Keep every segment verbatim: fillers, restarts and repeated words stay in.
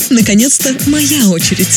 Наконец-то моя очередь.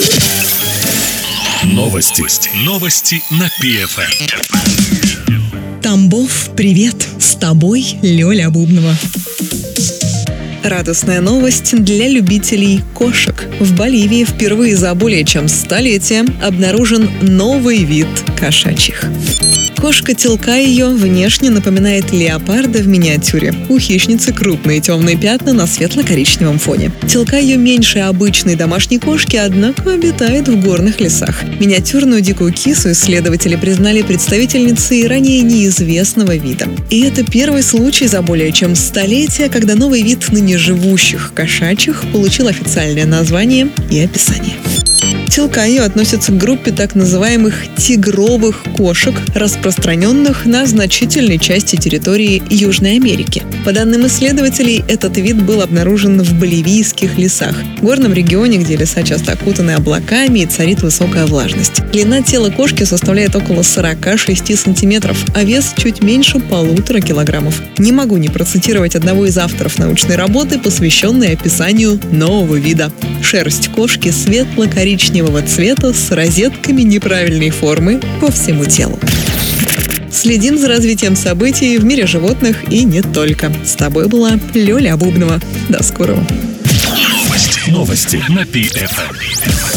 Новости. Новости на пи эф эм. Тамбов, привет! С тобой Лёля Бубнова. Радостная новость для любителей кошек. В Боливии впервые за более чем столетие обнаружен новый вид кошачьих. Кошка Тилкайо внешне напоминает леопарда в миниатюре. У хищницы крупные темные пятна на светло-коричневом фоне. Тилкайо меньше обычной домашней кошки, однако обитает в горных лесах. Миниатюрную дикую кису исследователи признали представительницей ранее неизвестного вида. И это первый случай за более чем столетие, когда новый вид ныне живущих кошачьих получил официальное название и описание. Тилкайо относится к группе так называемых тигровых кошек, распространенных на значительной части территории Южной Америки. По данным исследователей, этот вид был обнаружен в боливийских лесах, горном регионе, где леса часто окутаны облаками и царит высокая влажность. Длина тела кошки составляет около сорок шесть сантиметров, а вес чуть меньше полутора килограммов. Не могу не процитировать одного из авторов научной работы, посвященной описанию нового вида. Шерсть кошки светло-коричневого цвета с розетками неправильной формы по всему телу. Следим за развитием событий в мире животных и не только. С тобой была Лёля Бубнова. До скорого. Новости. Новости на пи эф эм.